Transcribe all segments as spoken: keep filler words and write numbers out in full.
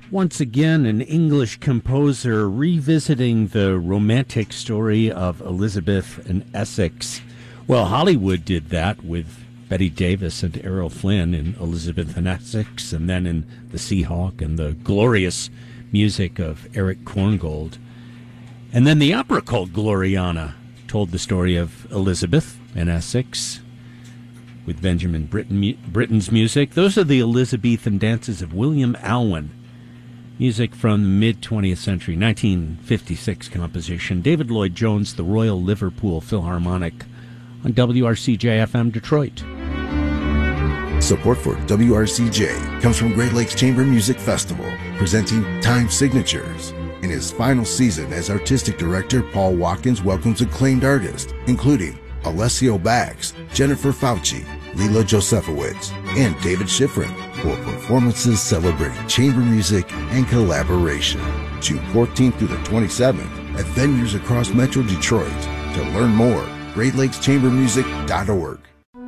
Once again, an English composer revisiting the romantic story of Elizabeth and Essex. Well, Hollywood did that with Bette Davis and Errol Flynn in Elizabeth and Essex, and then in The Seahawk and the glorious music of Eric Korngold. And then the opera called Gloriana told the story of Elizabeth and Essex with Benjamin Britten, Britten's music. Those are the Elizabethan dances of William Alwyn. Music from the mid-twentieth century, nineteen fifty-six composition. David Lloyd Jones, the Royal Liverpool Philharmonic on W R C J F M Detroit. Support for W R C J comes from Great Lakes Chamber Music Festival, presenting Time Signatures. In his final season as artistic director, Paul Watkins welcomes acclaimed artists, including Alessio Bax, Jennifer Fauci, Lila Josefowicz, and David Schifrin, for performances celebrating chamber music and collaboration. June fourteenth through the twenty-seventh at venues across Metro Detroit. To learn more, great lakes chamber music dot org.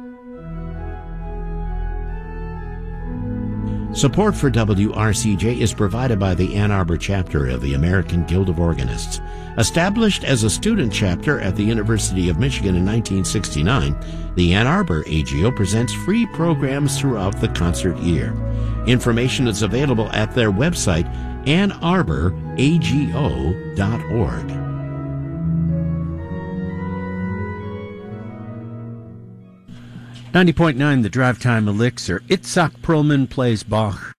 Support for W R C J is provided by the Ann Arbor chapter of the American Guild of Organists. Established as a student chapter at the University of Michigan in nineteen sixty-nine, the Ann Arbor A G O presents free programs throughout the concert year. Information is available at their website, ann arbor a g o dot org. ninety point nine, the Drive Time Elixir. Itzhak Perlman plays Bach